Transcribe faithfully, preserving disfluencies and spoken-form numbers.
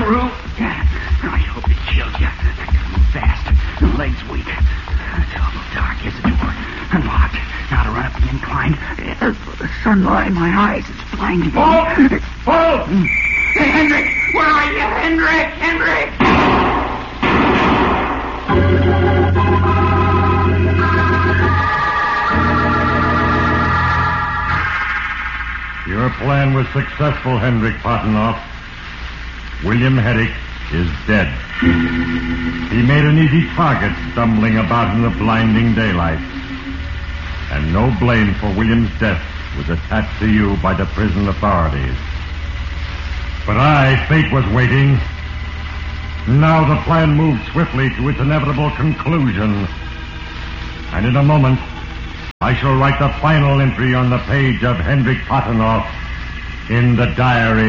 roof. I hope it chills you. I gotta move fast. The leg's weak. It's awful dark. Here's the door. Unlocked. Now to run up the incline. The sunlight in my eyes is blinding me. Paul! Paul! Hey, Hendrik! Where are you? Hendrik! Hendrik! Your plan was successful, Hendrik Pottenhoff. William Herrick is dead. He made an easy target stumbling about in the blinding daylight. And no blame for William's death was attached to you by the prison authorities. But I, fate was waiting. Now the plan moved swiftly to its inevitable conclusion. And in a moment, I shall write the final entry on the page of Hendrik Pottenhoff in the diary